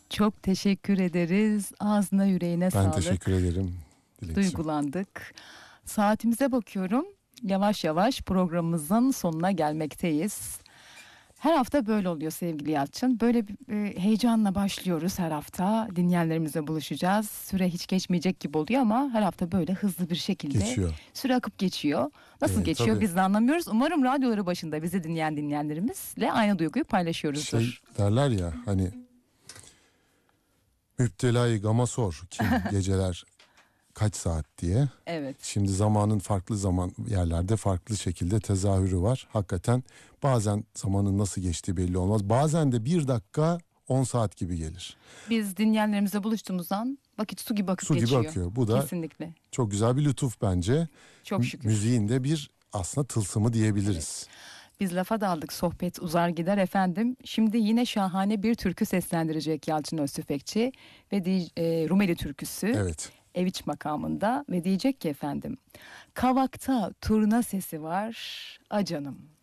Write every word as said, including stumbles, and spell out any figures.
Çok teşekkür ederiz. Ağzına yüreğine ben sağlık. Ben teşekkür ederim Dilekçim. Duygulandık. Saatimize bakıyorum. Yavaş yavaş programımızın sonuna gelmekteyiz. Her hafta böyle oluyor sevgili Yalçın. Böyle bir e, heyecanla başlıyoruz her hafta. Dinleyenlerimizle buluşacağız. Süre hiç geçmeyecek gibi oluyor ama her hafta böyle hızlı bir şekilde geçiyor. Süre akıp geçiyor. Nasıl evet, geçiyor tabii. Biz de anlamıyoruz. Umarım radyoları başında bizi dinleyen dinleyenlerimizle aynı duyguyu paylaşıyoruzdur. Şey derler ya hani müptelayı gama sor ki geceler kaç saat diye. Evet. Şimdi zamanın farklı zaman yerlerde farklı şekilde tezahürü var. Hakikaten bazen zamanın nasıl geçtiği belli olmaz. Bazen de bir dakika on saat gibi gelir. Biz dinleyenlerimizle buluştuğumuzdan vakit su gibi akıp su geçiyor. Su gibi akıyor. Bu da kesinlikle çok güzel bir lütuf bence. Çok şükür. Müziğin de bir aslında tılsımı diyebiliriz. Evet. Biz lafa daldık, sohbet uzar gider efendim. Şimdi yine şahane bir türkü seslendirecek Yalçın Öztüfekçi ve e, Rumeli türküsü. Evet. Eviç makamında ve diyecek ki efendim, kavakta turna sesi var a canım.